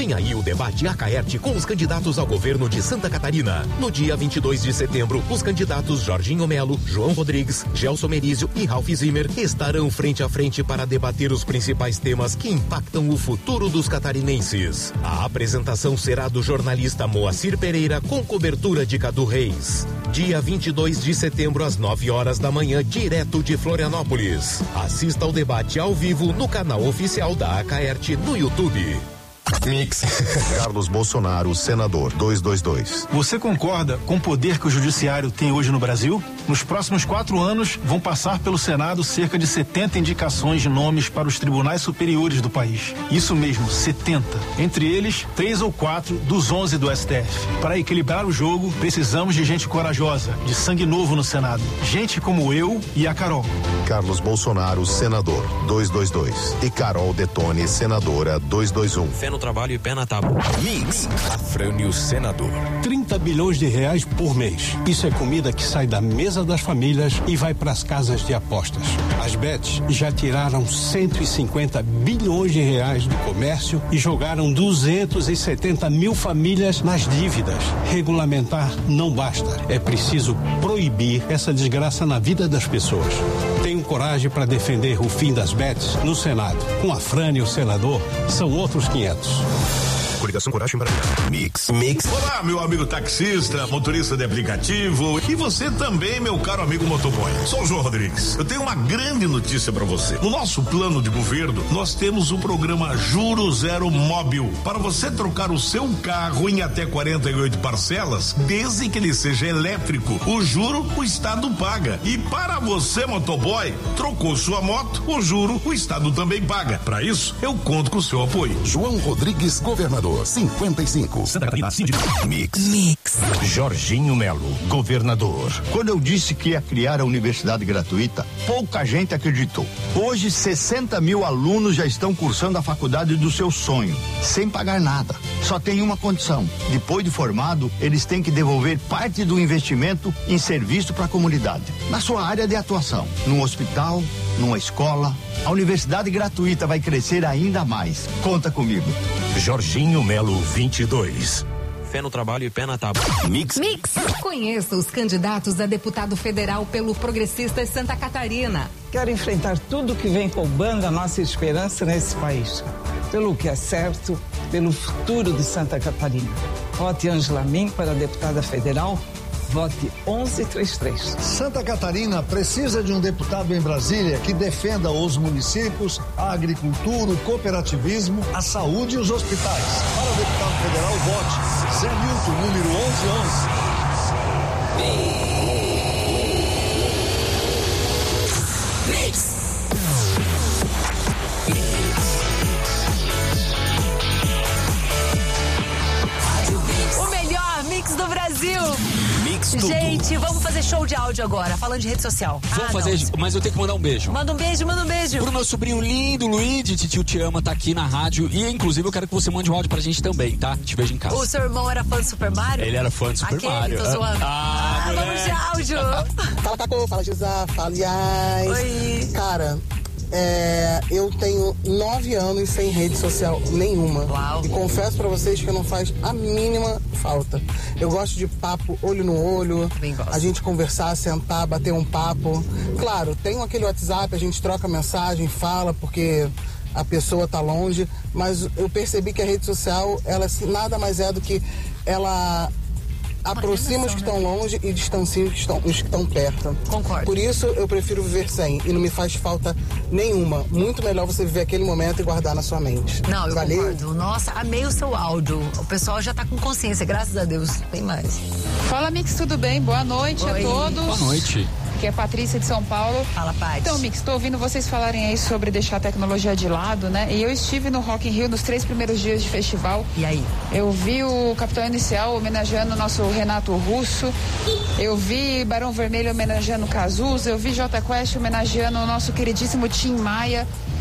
Vem aí o debate Acaerte com os candidatos ao governo de Santa Catarina. No dia 22 de setembro, os candidatos Jorginho Melo, João Rodrigues, Gelson Merizio e Ralph Zimmer estarão frente a frente para debater os principais temas que impactam o futuro dos catarinenses. A apresentação será do jornalista Moacir Pereira com cobertura de Cadu Reis. Dia 22 de setembro às 9 horas da manhã, direto de Florianópolis. Assista ao debate ao vivo no canal oficial da Acaerte no YouTube. Mix. Carlos Bolsonaro, senador, 222. Você concorda com o poder que o judiciário tem hoje no Brasil? Nos próximos 4 anos, vão passar pelo Senado cerca de 70 indicações de nomes para os tribunais superiores do país. Isso mesmo, 70. Entre eles, 3 ou 4 dos 11 do STF. Para equilibrar o jogo, precisamos de gente corajosa, de sangue novo no Senado. Gente como eu e a Carol. Carlos Bolsonaro, senador, 222. E Carol Detone, senadora, 221. Fé no trabalho e pé na tábua. Mix, Afrânio Senador. 30 bilhões de reais por mês. Isso é comida que sai da mesa das famílias e vai para as casas de apostas. As bets já tiraram 150 bilhões de reais do comércio e jogaram 270 mil famílias nas dívidas. Regulamentar não basta. É preciso proibir essa desgraça na vida das pessoas. Tenho coragem para defender o fim das bets no Senado. Com Afrânio Senador, são outros 500. Coligação Coragem Brasileira. Mix. Olá, meu amigo taxista, motorista de aplicativo e você também, meu caro amigo motoboy. Sou o João Rodrigues. Eu tenho uma grande notícia para você. No nosso plano de governo, nós temos o programa Juro Zero Móbil para você trocar o seu carro em até 48 parcelas, desde que ele seja elétrico. O juro, o Estado paga. E para você, motoboy, trocou sua moto, o juro, o Estado também paga. Para isso, eu conto com o seu apoio. João Rodrigues, governador. 55. Santa Catarina, Mix. Jorginho Melo, governador. Quando eu disse que ia criar a universidade gratuita, pouca gente acreditou. Hoje, 60 mil alunos já estão cursando a faculdade do seu sonho, sem pagar nada. Só tem uma condição: depois de formado, eles têm que devolver parte do investimento em serviço para a comunidade, na sua área de atuação, num hospital, numa escola. A universidade gratuita vai crescer ainda mais. Conta comigo. Jorginho Melo, 22. Fé no trabalho e pé na tábua. Mix. Conheça os candidatos a deputado federal pelo Progressistas Santa Catarina. Quero enfrentar tudo que vem roubando a nossa esperança nesse país. Pelo que é certo, pelo futuro de Santa Catarina. Vote Ângela Min para deputada federal. Vote 1133. Santa Catarina precisa de um deputado em Brasília que defenda os municípios, a agricultura, o cooperativismo, a saúde e os hospitais. Para o deputado federal, vote Zé Milton, número 1111. O melhor mix do Brasil. Tudo. Gente, vamos fazer show de áudio agora, falando de rede social. Vamos fazer, mas eu tenho que mandar um beijo. Manda um beijo. Pro meu sobrinho lindo, Luigi, Titio Te Ama, tá aqui na rádio. E, inclusive, eu quero que você mande um áudio pra gente também, tá? Te vejo em casa. O seu irmão era fã do Super Mario? Ele era fã do Super Mario. Tô zoando. Vamos de áudio. Fala, Cacô, fala, Gisá, fala, Yas. Oi. Cara, eu tenho 9 anos sem rede social nenhuma. Uau. E confesso pra vocês que não faz a mínima falta. Eu gosto de papo olho no olho, a gente conversar, sentar, bater um papo. Claro, tem aquele WhatsApp, a gente troca mensagem, fala, porque a pessoa tá longe, mas eu percebi que a rede social, ela nada mais é do que ela aproxima os que estão longe e distancia os que estão perto. Concordo. Por isso eu prefiro viver sem e não me faz falta nenhuma. Muito melhor você viver aquele momento e guardar na sua mente. Não, eu concordo. Nossa, amei o seu áudio. O pessoal já tá com consciência, graças a Deus. Tem mais. Fala, Mix, tudo bem? Boa noite a todos. Boa noite. Aqui é a Patrícia de São Paulo. Fala, Paty. Então, Mix, tô ouvindo vocês falarem aí sobre deixar a tecnologia de lado, né? E eu estive no Rock in Rio nos 3 primeiros dias de festival. E aí? Eu vi o Capitão Inicial homenageando o nosso Renato Russo. Eu vi Barão Vermelho homenageando o Cazuza. Eu vi Jota Quest homenageando o nosso queridíssimo Tim Maia.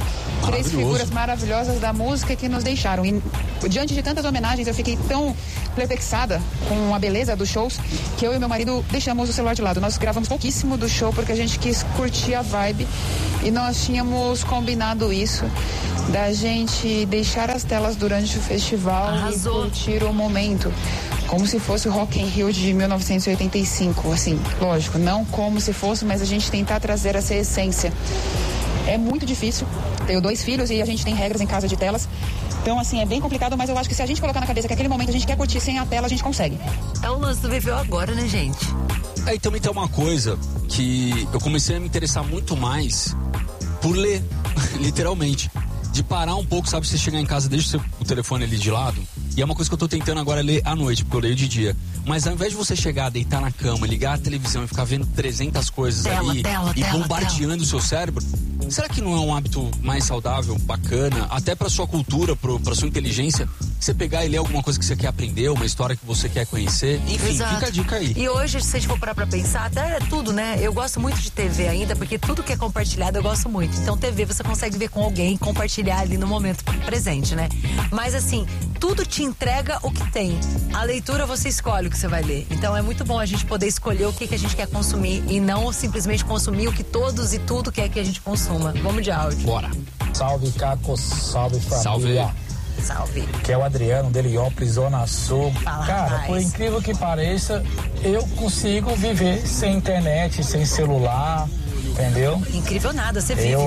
três figuras maravilhosas da música que nos deixaram. E diante de tantas homenagens, eu fiquei tão perplexada com a beleza dos shows que eu e meu marido deixamos o celular de lado. Nós gravamos pouquíssimo do show porque a gente quis curtir a vibe e nós tínhamos combinado isso, da gente deixar as telas durante o festival. Arrasou. E curtir o momento. Como se fosse o Rock in Rio de 1985, assim, lógico, não como se fosse, mas a gente tentar trazer essa essência. É muito difícil, tenho 2 filhos e a gente tem regras em casa de telas, então assim, é bem complicado, mas eu acho que se a gente colocar na cabeça que aquele momento a gente quer curtir sem a tela, a gente consegue. É o lance do Viveu Agora, né, gente? Aí também tem uma coisa que eu comecei a me interessar muito mais por ler, literalmente. De parar um pouco, sabe, você chegar em casa, deixa o telefone ali de lado. E é uma coisa que eu tô tentando agora ler à noite, porque eu leio de dia. Mas ao invés de você chegar, deitar na cama, ligar a televisão e ficar vendo 300 coisas ali e bombardeando o seu cérebro, será que não é um hábito mais saudável, bacana, até pra sua cultura, pra sua inteligência, você pegar e ler alguma coisa que você quer aprender, uma história que você quer conhecer? Enfim, exato. Fica a dica aí. E hoje, se a gente for parar pra pensar, até tudo, né? Eu gosto muito de TV ainda, porque tudo que é compartilhado eu gosto muito. Então, TV você consegue ver com alguém, compartilhar ali no momento presente, né? Mas assim, tudo te entrega o que tem. A leitura você escolhe o que você vai ler. Então é muito bom a gente poder escolher o que a gente quer consumir e não simplesmente consumir o que todos e tudo quer que a gente consuma. Vamos de áudio. Bora. Salve, Caco. Salve, família. Salve. Que é o Adriano, Deliópolis, Zona Sul. Fala, cara, rapaz. por incrível que pareça, eu consigo viver sem internet, sem celular, entendeu? Incrível nada, você vive.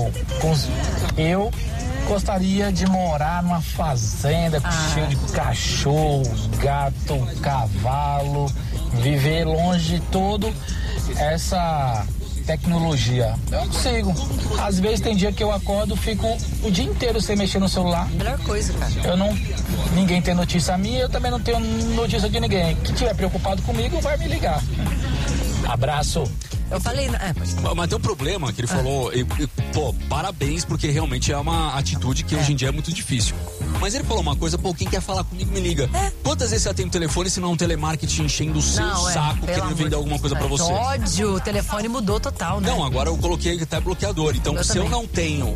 Eu gostaria de morar numa fazenda cheia de cachorro, gato, cavalo, viver longe de todo essa tecnologia. Eu não consigo. Às vezes tem dia que eu acordo, fico o dia inteiro sem mexer no celular. Melhor coisa, cara. Ninguém tem notícia minha, eu também não tenho notícia de ninguém. Quem estiver preocupado comigo vai me ligar. Abraço. Eu falei... Mas tem um problema que ele falou, pô, parabéns, porque realmente é uma atitude que hoje em dia é muito difícil. Mas ele falou uma coisa, pô, quem quer falar comigo me liga. Quantas vezes você atende o telefone se não é um telemarketing enchendo o seu saco, querendo vender alguma coisa pra você? Ódio, o telefone mudou total, né? Não, agora eu coloquei até bloqueador. Então, se eu não tenho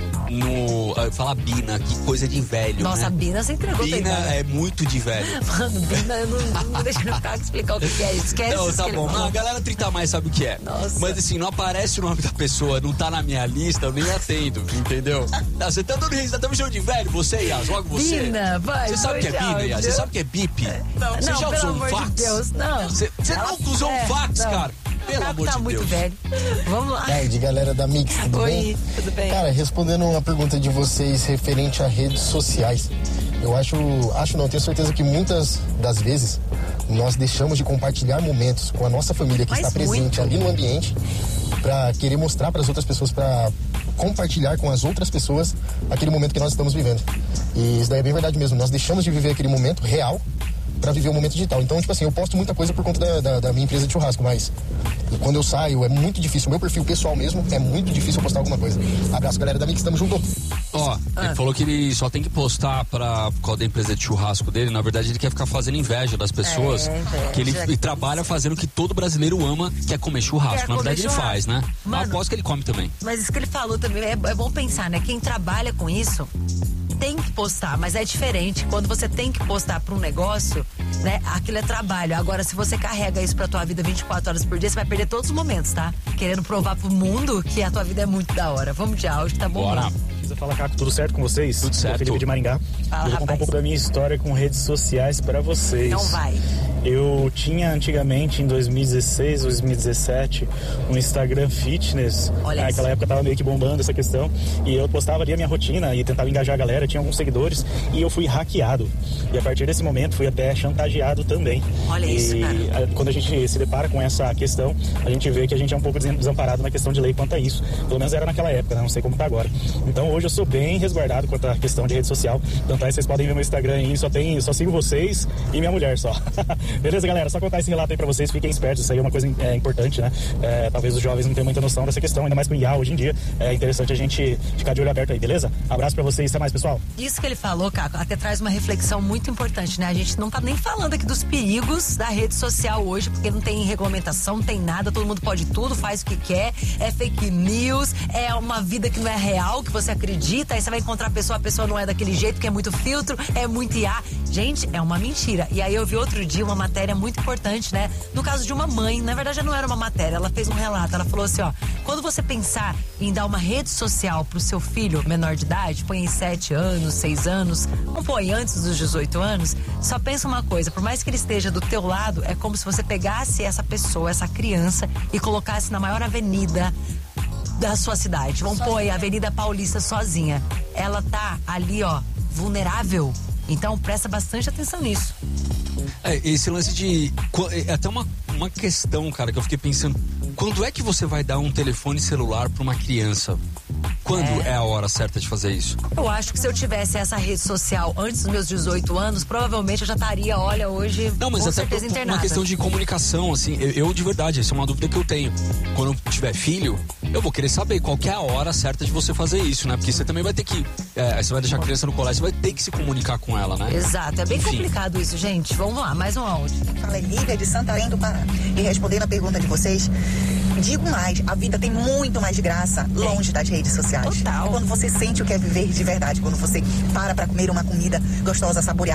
fala Bina, que coisa de velho. Nossa, né? Bina você entregou. Bina é muito de velho. Mano, Bina, eu não deixa eu ficar explicar o que é. Esquece. Não, tá bom. Não, a galera 30 mais sabe o que é. Nossa. Mas assim, não aparece o nome da pessoa, não tá na minha lista, eu nem atendo, entendeu? Não, você tá dando risada, tá me chamando de velho, você, Yas, logo você. Bina, vai. Você sabe o que é Bina, Yas? Você sabe o que é bip? Não, você já usou um fax? De Deus, não. Você nunca usou um fax, cara? Pelo amor de Deus. Tá muito velho. Vamos lá. E aí, de galera da Mix, tudo bem? Oi, tudo bem. Cara, respondendo uma pergunta de vocês referente a redes sociais, eu tenho certeza que muitas das vezes nós deixamos de compartilhar momentos com a nossa família que está presente ali no ambiente para querer mostrar para as outras pessoas, para compartilhar com as outras pessoas aquele momento que nós estamos vivendo. E isso daí é bem verdade mesmo, nós deixamos de viver aquele momento real para viver o momento digital. Então, tipo assim, eu posto muita coisa por conta da minha empresa de churrasco, mas quando eu saio é muito difícil. O meu perfil pessoal mesmo é muito difícil eu postar alguma coisa. Abraço, galera da Mix, tamo junto. Ele falou que ele só tem que postar por causa da empresa de churrasco dele. Na verdade, ele quer ficar fazendo inveja das pessoas. Que ele trabalha fazendo o que todo brasileiro ama, que é comer churrasco. Na verdade, ele faz, né? Mano, aposto que ele come também. Mas isso que ele falou também, é bom pensar, né? Quem trabalha com isso tem que postar, mas é diferente. Quando você tem que postar para um negócio, né? Aquilo é trabalho. Agora, se você carrega isso pra tua vida 24 horas por dia, você vai perder todos os momentos, tá? Querendo provar pro mundo que a tua vida é muito da hora. Vamos de áudio, tá bom? Bora. Fala, Caco, tudo certo com vocês? Tudo certo. Eu Felipe de Maringá. Fala, eu vou contar um pouco da minha história com redes sociais pra vocês. Não vai. Eu tinha antigamente, em 2016, 2017, um Instagram fitness. Naquela época tava meio que bombando essa questão. E eu postava ali a minha rotina e tentava engajar a galera. Tinha alguns seguidores e eu fui hackeado. E a partir desse momento fui até chantageado também. Olha isso, cara. Quando a gente se depara com essa questão, a gente vê que a gente é um pouco desamparado na questão de lei quanto a isso. Pelo menos era naquela época, né? Não sei como tá agora. Então hoje eu sou bem resguardado quanto à questão de rede social. Tanto aí vocês podem ver meu Instagram aí, só sigo vocês e minha mulher só. Beleza, galera? Só contar esse relato aí pra vocês, fiquem espertos, isso aí é uma coisa importante, né? Talvez os jovens não tenham muita noção dessa questão, ainda mais com o IA hoje em dia. É interessante a gente ficar de olho aberto aí, beleza? Abraço pra vocês, até mais, pessoal. Isso que ele falou, Caco, até traz uma reflexão muito importante, né? A gente não tá nem falando aqui dos perigos da rede social hoje, porque não tem regulamentação, não tem nada, todo mundo pode tudo, faz o que quer, é fake news, é uma vida que não é real, que você acredita acredita, aí você vai encontrar a pessoa não é daquele jeito, que é muito filtro, é muito IA. Gente, é uma mentira. E aí eu vi outro dia uma matéria muito importante, né? No caso de uma mãe, na verdade não era uma matéria, ela fez um relato, ela falou assim, ó, quando você pensar em dar uma rede social pro seu filho menor de idade, põe em 7 anos, 6 anos, não põe antes dos 18 anos, só pensa uma coisa, por mais que ele esteja do teu lado, é como se você pegasse essa pessoa, essa criança e colocasse na maior avenida da sua cidade. Vamos pôr a Avenida Paulista sozinha. Ela tá ali, ó, vulnerável. Então presta bastante atenção nisso. Esse lance de... É até uma questão, cara, que eu fiquei pensando. Quando é que você vai dar um telefone celular pra uma criança? Quando é a hora certa de fazer isso? Eu acho que se eu tivesse essa rede social antes dos meus 18 anos, provavelmente eu já estaria, olha, hoje, não, mas com até certeza internada. Uma questão de comunicação, assim, eu de verdade, essa é uma dúvida que eu tenho. Quando eu tiver filho, eu vou querer saber qual que é a hora certa de você fazer isso, né? Porque você também vai ter que, você vai deixar a criança no colégio, você vai ter que se comunicar com ela, né? Exato, é bem complicado isso, gente. Vamos lá, mais um áudio. Fala, Lívia de Santarém do Pará. E respondendo a pergunta de vocês, digo mais, a vida tem muito mais graça longe das redes sociais. Total. Quando você sente o que é viver de verdade, quando você para comer uma comida gostosa, saboreada,